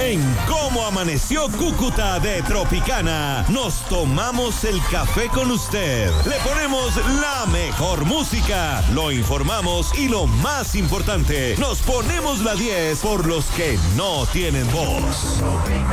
En Cómo Amaneció Cúcuta de Tropicana, nos tomamos el café con usted. Le ponemos la mejor música, lo informamos y lo más importante, nos ponemos la 10 por los que no tienen voz.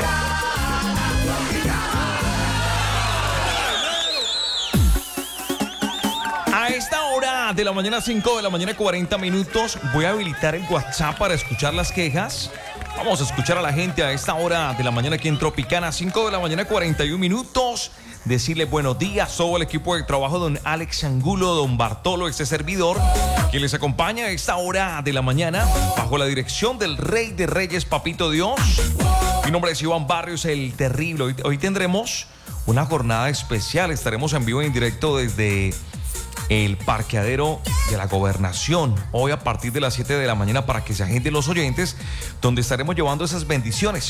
A esta hora de la mañana, 5 de la mañana, 40 minutos, voy a habilitar el WhatsApp para escuchar las quejas. Vamos a escuchar a la gente a esta hora de la mañana aquí en Tropicana, 5 de la mañana, 41 minutos. Decirle buenos días a todo el equipo de trabajo, don Alex Angulo, don Bartolo, este servidor, quien les acompaña a esta hora de la mañana, bajo la dirección del Rey de Reyes, Papito Dios. Mi nombre es Iván Barrios, el Terrible. Hoy tendremos una jornada especial, estaremos en vivo y en directo desde el parqueadero de la Gobernación, hoy a partir de las 7 de la mañana, para que se agenden los oyentes, donde estaremos llevando esas bendiciones.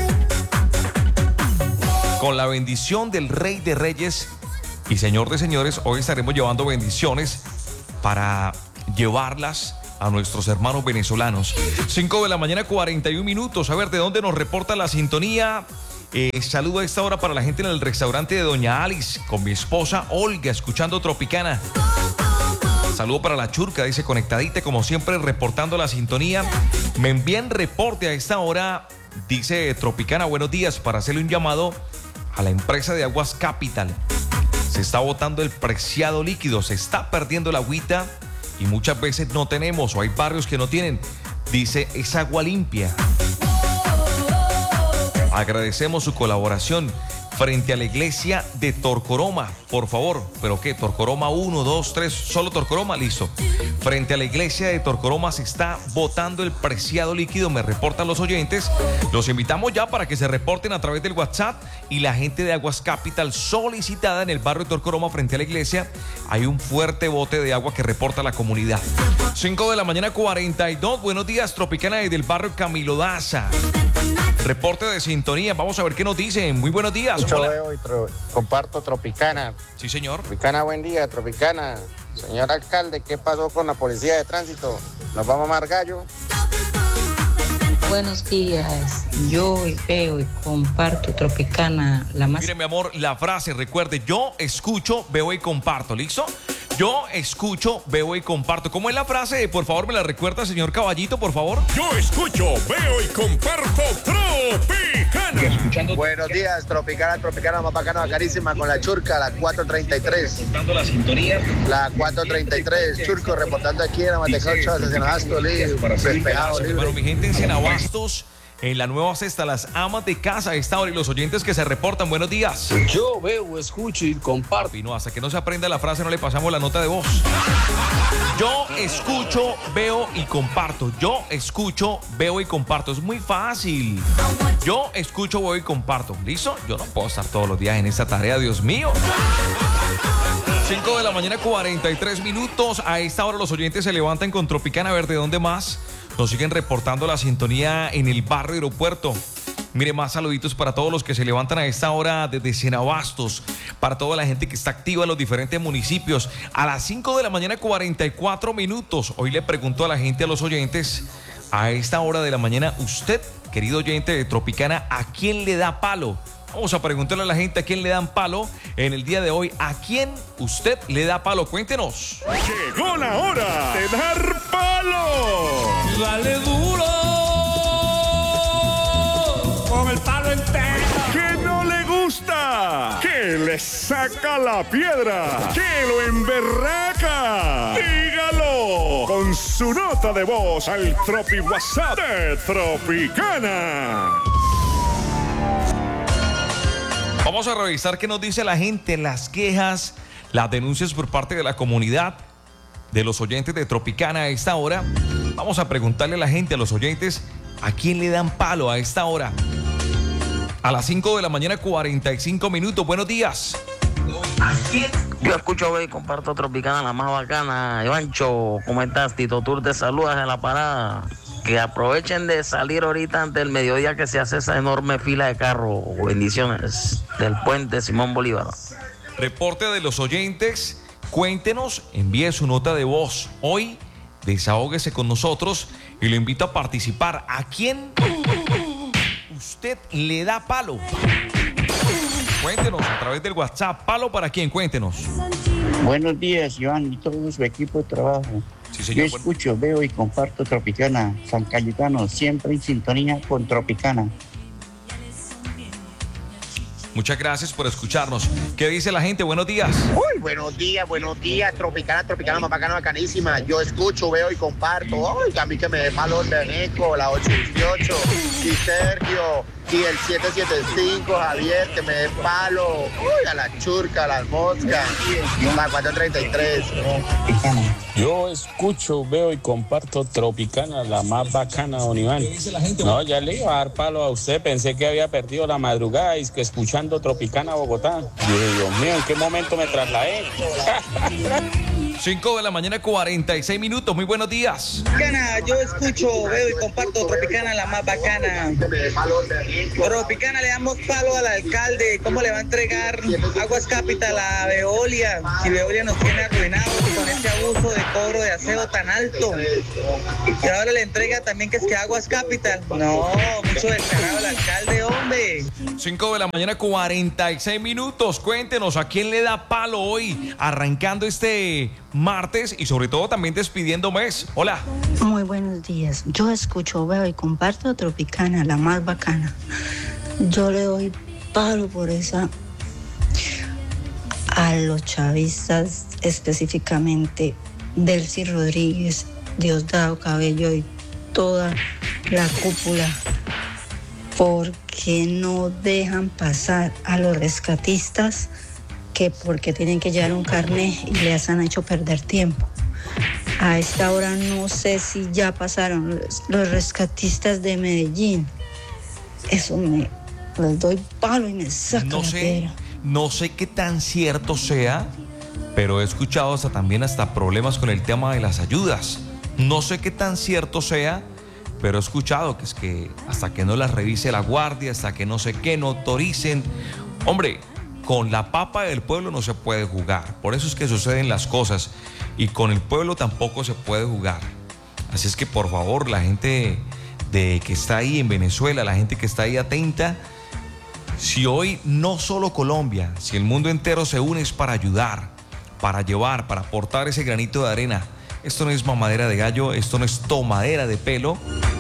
Con la bendición del Rey de Reyes y Señor de Señores, hoy estaremos llevando bendiciones para llevarlas a nuestros hermanos venezolanos. 5 de la mañana, 41 minutos. A ver, ¿de dónde nos reporta la sintonía? Saludo a esta hora para la gente en el restaurante de Doña Alice, con mi esposa Olga, escuchando Tropicana. Saludo para la Churca, dice conectadita, como siempre, reportando la sintonía. Me envían reporte a esta hora, dice Tropicana, buenos días, para hacerle un llamado a la empresa de Aguas Capital. Se está botando el preciado líquido, se está perdiendo la agüita y muchas veces no tenemos, o hay barrios que no tienen. Dice, es agua limpia. Agradecemos su colaboración frente a la iglesia de Torcoroma, por favor. ¿Pero qué? Torcoroma 1, 2, 3, solo Torcoroma, listo. Frente a la iglesia de Torcoroma se está botando el preciado líquido, me reportan los oyentes. Los invitamos ya para que se reporten a través del WhatsApp, y la gente de Aguas Capital solicitada en el barrio de Torcoroma frente a la iglesia. Hay un fuerte bote de agua que reporta la comunidad. 5 de la mañana, 42. Buenos días, Tropicana, desde el barrio Camilo Daza. Reporte de sintonía, vamos a ver qué nos dicen. Muy buenos días. Yo veo y comparto Tropicana. Sí, señor. Tropicana, buen día, Tropicana. Señor alcalde, ¿qué pasó con la policía de tránsito? ¿Nos vamos a mamar gallo? Buenos días, yo veo y comparto Tropicana, la más... Mire, mi amor, la frase, recuerde, yo escucho, veo y comparto, ¿listo? Yo escucho, veo y comparto. ¿Cómo es la frase? Por favor, me la recuerda, señor Caballito, por favor. Yo escucho, veo y comparto Tropicana. Buenos días, Tropicana, Tropicana más bacana, carísima, con la Churca, la 433. Reportando la sintonía. La 433, Churco, reportando aquí en Amatecocho, Senabastos, despejado, libre. Bueno, mi gente en Senabastos, en la nueva cesta, las amas de casa a esta hora y los oyentes que se reportan, buenos días. Yo veo, escucho y comparto. Y no, hasta que no se aprenda la frase no le pasamos la nota de voz. Yo escucho, veo y comparto. Yo escucho, veo y comparto. Es muy fácil. Yo escucho, veo y comparto. ¿Listo? Yo no puedo estar todos los días en esta tarea, Dios mío. 5 de la mañana, 43 minutos. A esta hora los oyentes se levantan con Tropicana. A ver, ¿de dónde más? Nos siguen reportando la sintonía en el barrio Aeropuerto. Mire, más saluditos para todos los que se levantan a esta hora desde Senabastos, para toda la gente que está activa en los diferentes municipios. A las 5 de la mañana, 44 minutos. Hoy le pregunto a la gente, a los oyentes, a esta hora de la mañana, usted, querido oyente de Tropicana, ¿a quién le da palo? Vamos a preguntarle a la gente a quién le dan palo en el día de hoy. ¿A quién usted le da palo? Cuéntenos. Llegó la hora de dar palo. Dale duro con el palo entero. Que no le gusta, que le saca la piedra, que lo emberraca. Dígalo con su nota de voz al Tropi WhatsApp de Tropicana. Vamos a revisar qué nos dice la gente, las quejas, las denuncias por parte de la comunidad, de los oyentes de Tropicana a esta hora. Vamos a preguntarle a la gente, a los oyentes, ¿a quién le dan palo a esta hora? A las 5 de la mañana, 45 minutos. Buenos días. Yo escucho, veo y comparto Tropicana, la más bacana. Ivancho, ¿cómo estás? Tito Tour te saluda desde la parada. Que aprovechen de salir ahorita antes del mediodía que se hace esa enorme fila de carros. Bendiciones del puente Simón Bolívar. Reporte de los oyentes. Cuéntenos, envíe su nota de voz. Hoy, desahóguese con nosotros y lo invito a participar. ¿A quién usted le da palo? Cuéntenos a través del WhatsApp. ¿Palo para quién? Cuéntenos. Buenos días, Iván, y todo su equipo de trabajo. Sí, señor. Yo escucho, veo y comparto Tropicana, San Cayetano, siempre en sintonía con Tropicana. Muchas gracias por escucharnos. ¿Qué dice la gente? Buenos días. Uy, buenos días, Tropicana más bacana, bacanísima. Yo escucho, veo y comparto. Uy, a mí que me dé palo el Beneco, la 818, y Sergio, y el 775, Javier, que me dé palo. Uy, a la churca, a las moscas, la 433. Yo escucho, veo y comparto Tropicana, la más bacana, don Iván. No, ya le iba a dar palo a usted. Pensé que había perdido la madrugada y es que escuchando Tropicana Bogotá. Dije, Dios mío, ¿en qué momento me trasladé? 5 de la mañana, 46 minutos. Muy buenos días. Tropicana, yo escucho, veo y comparto Tropicana, la más bacana. Tropicana, le damos palo al alcalde. ¿Cómo le va a entregar Aguas Capital a Veolia? Si Veolia nos tiene arruinados con ese abuso de cobro de aseo tan alto. Y ahora le entrega también que es que Aguas Capital. No, mucho descarado el alcalde, hombre. 5 de la mañana, 46 minutos. Cuéntenos, ¿a quién le da palo hoy? Arrancando este martes y sobre todo también despidiendo mes. Hola. Muy buenos días. Yo escucho, veo y comparto Tropicana, la más bacana. Yo le doy palo por esa a los chavistas, específicamente Delcy Rodríguez, Diosdado Cabello y toda la cúpula, porque no dejan pasar a los rescatistas, que porque tienen que llevar un carnet y les han hecho perder tiempo. A esta hora no sé si ya pasaron los rescatistas de Medellín. Eso les doy palo y me saca la piedra. No sé qué tan cierto sea, pero he escuchado hasta problemas con el tema de las ayudas. No sé qué tan cierto sea, pero he escuchado que es que hasta que no las revise la guardia, hasta que no sé qué, no autoricen. Hombre, con la papa del pueblo no se puede jugar. Por eso es que suceden las cosas. Y con el pueblo tampoco se puede jugar. Así es que por favor, la gente que está ahí en Venezuela, la gente que está ahí atenta, si hoy no solo Colombia, si el mundo entero se une es para ayudar, para llevar, para aportar ese granito de arena. Esto no es mamadera de gallo, esto no es tomadera de pelo.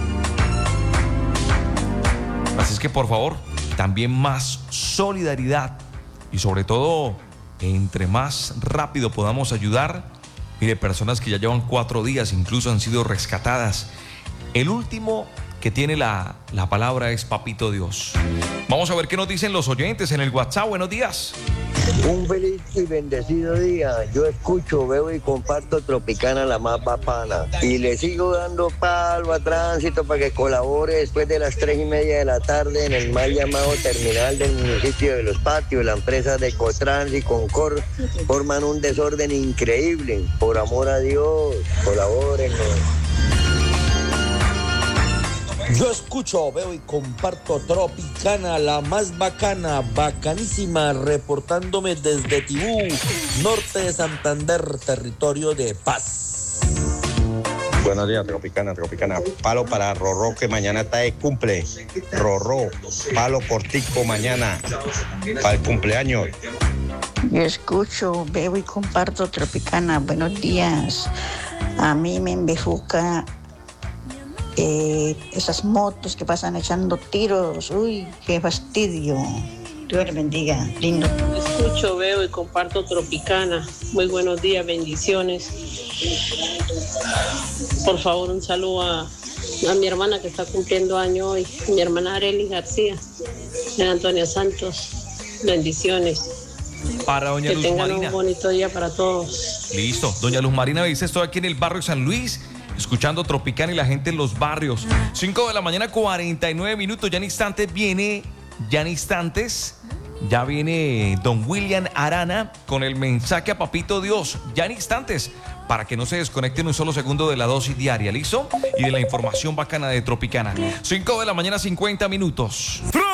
Así es que por favor, también más solidaridad. Y sobre todo, entre más rápido podamos ayudar, mire, personas que ya llevan 4 días, incluso han sido rescatadas. El último que tiene la palabra es Papito Dios. Vamos a ver qué nos dicen los oyentes en el WhatsApp. Buenos días. Un feliz y bendecido día. Yo escucho, veo y comparto Tropicana, la más bacana. Y le sigo dando palo a Tránsito para que colabore después de las 3:30 de la tarde en el mal llamado terminal del municipio de Los Patios. La empresa de Ecotrans y Concor forman un desorden increíble. Por amor a Dios, colabórennos. Yo escucho, veo y comparto Tropicana, la más bacana, bacanísima, reportándome desde Tibú, norte de Santander, territorio de paz. Buenos días, Tropicana. Palo para Rorró, que mañana está de cumple. Rorró, palo cortico mañana para el cumpleaños. Yo escucho, veo y comparto Tropicana. Buenos días. A mí me embejuca esas motos que pasan echando tiros. Uy, qué fastidio. Dios les bendiga, lindo. Escucho, veo y comparto Tropicana. Muy buenos días, bendiciones. Por favor, un saludo a mi hermana que está cumpliendo año hoy, mi hermana Arely García, de Antonio Santos. Bendiciones. Para doña Luz Marina. Que tengan un bonito día para todos. Listo. Doña Luz Marina dice, estoy aquí en el barrio San Luis, escuchando Tropicana y la gente en los barrios. 5 de la mañana, 49 minutos. Ya en instantes ya viene don William Arana con el mensaje a Papito Dios. Ya en instantes, para que no se desconecten un solo segundo de la dosis diaria, ¿listo? Y de la información bacana de Tropicana. 5 de la mañana, 50 minutos.